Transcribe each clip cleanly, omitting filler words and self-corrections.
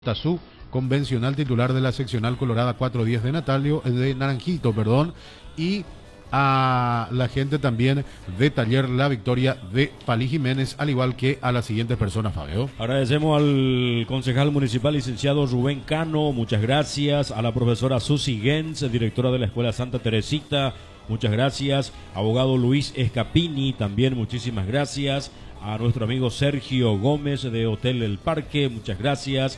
Tazú, convencional titular de la seccional Colorada 410 de Naranjito, y a la gente también de Taller La Victoria de Palí Jiménez, al igual que a las siguientes personas, Fabio. Agradecemos al concejal municipal licenciado Rubén Cano, muchas gracias. A la profesora Susi Gens, directora de la Escuela Santa Teresita, muchas gracias. Abogado Luis Escapini, también muchísimas gracias. A nuestro amigo Sergio Gómez de Hotel El Parque, muchas gracias.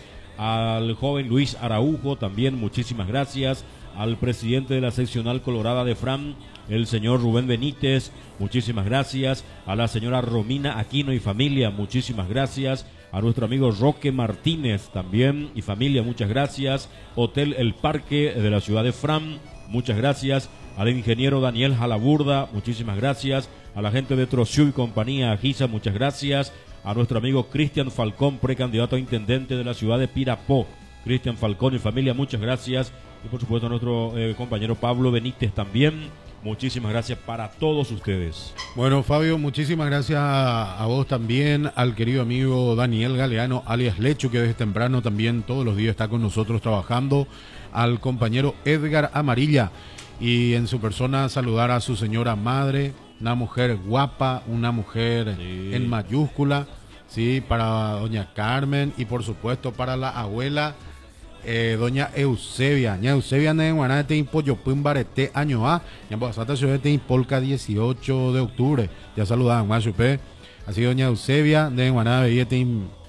Al joven Luis Araujo, también muchísimas gracias. Al presidente de la seccional Colorada de Fram, el señor Rubén Benítez, muchísimas gracias. A la señora Romina Aquino y familia, muchísimas gracias. A nuestro amigo Roque Martínez también y familia, muchas gracias. Hotel El Parque de la ciudad de Fram, muchas gracias. Al ingeniero Daniel Jalaburda, muchísimas gracias. A la gente de Trociú y compañía Giza, muchas gracias. A nuestro amigo Cristian Falcón, precandidato a intendente de la ciudad de Pirapó, Cristian Falcón y familia, muchas gracias. Y por supuesto a nuestro compañero Pablo Benítez también, muchísimas gracias para todos ustedes. Bueno, Fabio, muchísimas gracias a vos también, al querido amigo Daniel Galeano, alias Lecho, que desde temprano también todos los días está con nosotros trabajando, al compañero Edgar Amarilla, y en su persona saludar a su señora madre, una mujer guapa, una mujer en mayúscula, sí, para doña Carmen y por supuesto para la abuela doña Eusebia. Doña Eusebia ne guaná te impoyopun barete año a, ya pasata ciudad de Polca 18 de octubre. Ya saludaban más chupe. Así doña Eusebia de guaná veía te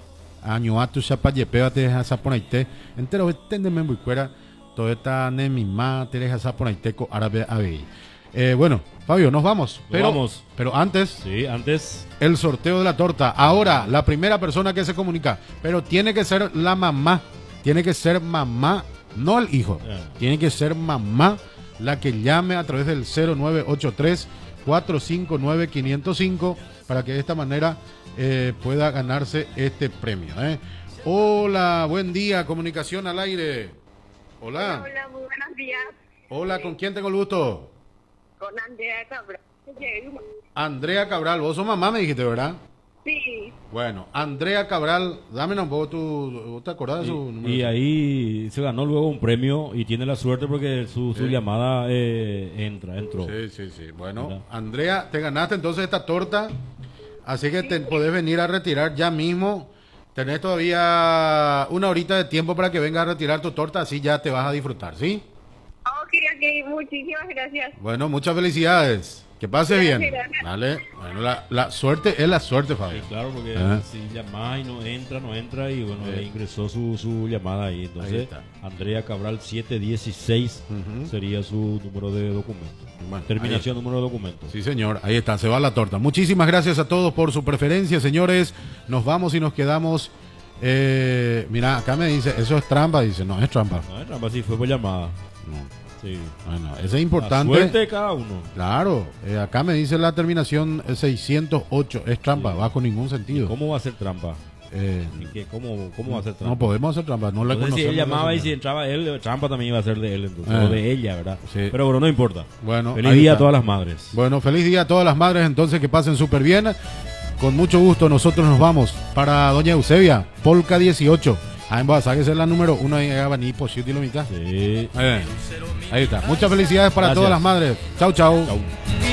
año a tu chapayepe te deja ponaite. Entero tendeme muy fuera. Todo está ne mi ma te deja ponaite co árabe a ver. Bueno, Fabio, nos vamos. Pero antes, sí, antes, el sorteo de la torta. Ahora, la primera persona que se comunica, pero tiene que ser la mamá. Tiene que ser mamá, no el hijo. Tiene que ser mamá la que llame a través del 0983-459-505 para que de esta manera pueda ganarse este premio. Hola, buen día, comunicación al aire. Hola. Hola, muy buenos días. Hola, ¿con quién tengo el gusto? Con Andrea Cabral. Andrea Cabral, vos sos mamá, me dijiste, ¿verdad? Sí. Bueno, Andrea Cabral, dame un poco ¿vos te acordás de su número? Y ahí se ganó luego un premio y tiene la suerte porque su llamada entró. Sí. Bueno, ¿verdad? Andrea, te ganaste entonces esta torta, así que te podés venir a retirar ya mismo. Tenés todavía una horita de tiempo para que vengas a retirar tu torta, así ya te vas a disfrutar, ¿sí? Ok, muchísimas gracias. Bueno, muchas felicidades. Que pase bien. Gracias. Dale. Bueno, la suerte es la suerte, Fabio. Sí, claro, porque si llama y no entra, y bueno, ingresó su llamada ahí. Entonces, ahí Andrea Cabral 716 sería su número de documento. Bueno, terminación número de documento. Sí, señor, ahí está, se va la torta. Muchísimas gracias a todos por su preferencia, señores. Nos vamos y nos quedamos. Mira, acá me dice, eso es trampa, dice, no es trampa. No es trampa, sí fue por llamada. No. Sí. Bueno, eso es importante. La suerte de cada uno. Claro, acá me dice la terminación 608, es trampa, bajo ningún sentido. ¿Cómo va a ser trampa? ¿Cómo va a ser trampa? No podemos hacer trampa, no la conocemos. Si él llamaba y si entraba él, trampa también iba a ser de él, entonces, o de ella, ¿verdad? Sí. Pero bueno, no importa. Bueno, feliz día a todas las madres. Bueno, feliz día a todas las madres, entonces que pasen súper bien. Con mucho gusto, nosotros nos vamos para doña Eusebia, Polca 18. Ahí va a ser la número 1 en Abaní, posible y la mitad. Sí. Ahí está. Muchas felicidades para todas las madres. Chau.